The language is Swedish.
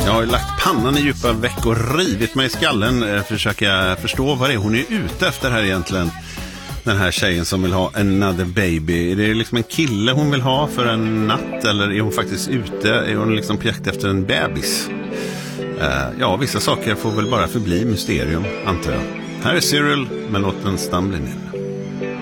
Jag har lagt pannan i djupa veck och rivit mig i skallen. Försöka förstå vad det är hon är ute efter här egentligen. Den här tjejen som vill ha another baby. Är det liksom en kille hon vill ha för en natt? Eller är hon faktiskt ute? Är hon liksom på jakt efter en bebis? Ja, vissa saker får väl bara förbli mysterium, antar jag. Här är Cyril med låten Stumbling In.